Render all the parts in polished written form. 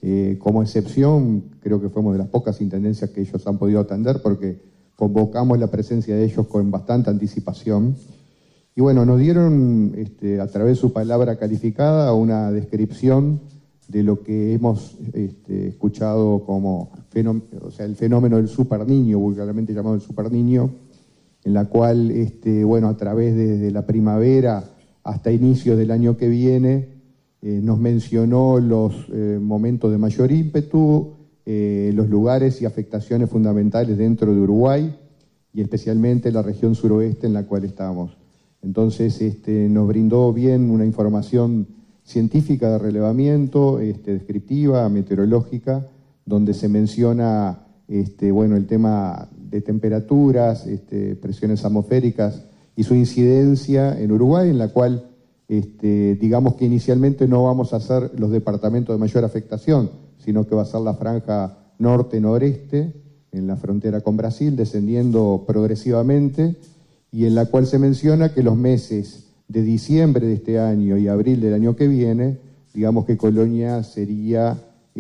Como excepción, creo que fuimos de las pocas intendencias que ellos han podido atender porque convocamos la presencia de ellos con bastante anticipación. Y bueno, nos dieron a través de su palabra calificada una descripción de lo que hemos escuchado como el fenómeno del superniño, vulgarmente llamado el superniño, en la cual, a través de la primavera hasta inicios del año que viene, nos mencionó los momentos de mayor ímpetu, los lugares y afectaciones fundamentales dentro de Uruguay y especialmente la región suroeste en la cual estamos. Entonces nos brindó bien una información científica de relevamiento, descriptiva, meteorológica, donde se menciona el tema de temperaturas, presiones atmosféricas y su incidencia en Uruguay, en la cual digamos que inicialmente no vamos a ser los departamentos de mayor afectación, sino que va a ser la franja norte-noreste, en la frontera con Brasil, descendiendo progresivamente, y en la cual se menciona que los meses de diciembre de este año y abril del año que viene, digamos que Colonia sería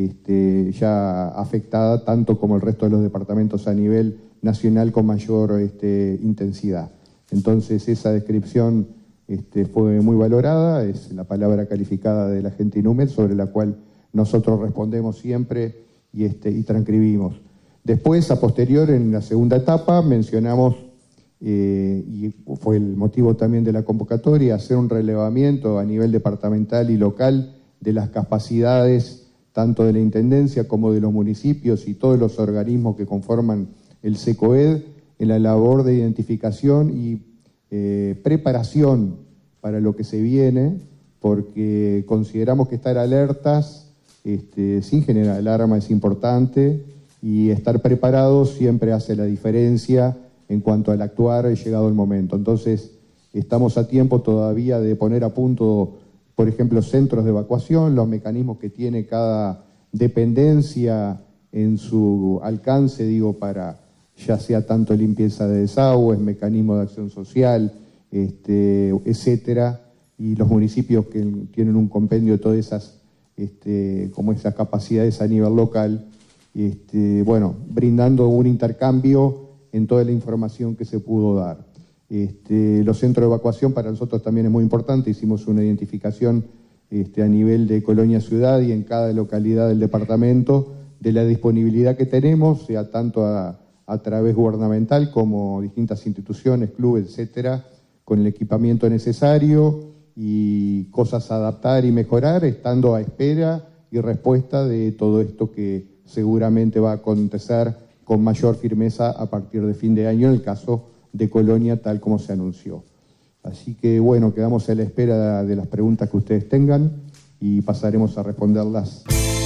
ya afectada tanto como el resto de los departamentos a nivel nacional con mayor intensidad. Entonces esa descripción fue muy valorada, es la palabra calificada de la gente INUMED sobre la cual nosotros respondemos siempre y transcribimos. Después, a posterior, en la segunda etapa, mencionamos, y fue el motivo también de la convocatoria, hacer un relevamiento a nivel departamental y local de las capacidades tanto de la Intendencia como de los municipios y todos los organismos que conforman el SECOED en la labor de identificación y preparación para lo que se viene, porque consideramos que estar alertas sin generar alarma es importante y estar preparados siempre hace la diferencia en cuanto al actuar llegado el momento. Entonces, estamos a tiempo todavía de poner a punto, por ejemplo, centros de evacuación, los mecanismos que tiene cada dependencia en su alcance, para ya sea tanto limpieza de desagües, mecanismos de acción social, etcétera, y los municipios que tienen un compendio de todas esas, como esas capacidades a nivel local, brindando un intercambio en toda la información que se pudo dar. Los centros de evacuación para nosotros también es muy importante, hicimos una identificación a nivel de Colonia Ciudad y en cada localidad del departamento de la disponibilidad que tenemos, sea tanto a través gubernamental como distintas instituciones, clubes, etcétera, con el equipamiento necesario y cosas a adaptar y mejorar, estando a espera y respuesta de todo esto que seguramente va a acontecer con mayor firmeza a partir de fin de año en el caso de Colonia, tal como se anunció. Así que quedamos a la espera de las preguntas que ustedes tengan y pasaremos a responderlas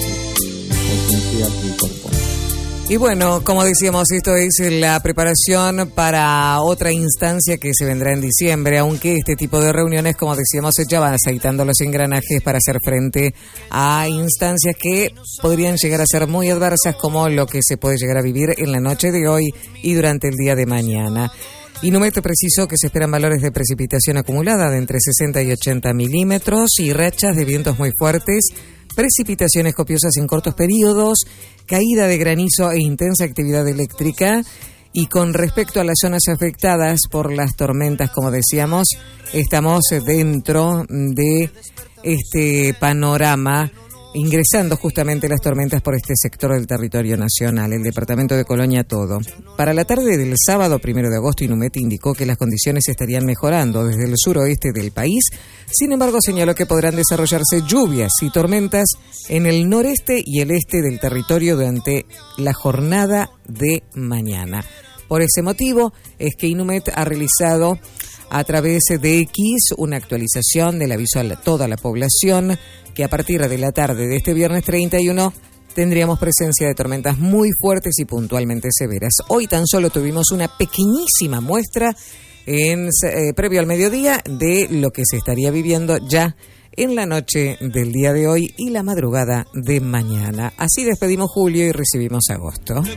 por quien sea que corresponda. Y como decíamos, esto es la preparación para otra instancia que se vendrá en diciembre, aunque este tipo de reuniones, como decíamos, ya van aceitando los engranajes para hacer frente a instancias que podrían llegar a ser muy adversas, como lo que se puede llegar a vivir en la noche de hoy y durante el día de mañana. INUMED precisó que se esperan valores de precipitación acumulada de entre 60 y 80 milímetros y rachas de vientos muy fuertes, precipitaciones copiosas en cortos periodos, caída de granizo e intensa actividad eléctrica. Y con respecto a las zonas afectadas por las tormentas, como decíamos, estamos dentro de este panorama, ingresando justamente las tormentas por este sector del territorio nacional, el departamento de Colonia todo. Para la tarde del sábado 1 de agosto, INUMED indicó que las condiciones estarían mejorando desde el suroeste del país. Sin embargo, señaló que podrán desarrollarse lluvias y tormentas en el noreste y el este del territorio durante la jornada de mañana. Por ese motivo es que INUMED ha realizado a través de X una actualización del aviso a toda la población que a partir de la tarde de este viernes 31 tendríamos presencia de tormentas muy fuertes y puntualmente severas. Hoy tan solo tuvimos una pequeñísima muestra previo al mediodía de lo que se estaría viviendo ya en la noche del día de hoy y la madrugada de mañana. Así despedimos julio y recibimos agosto.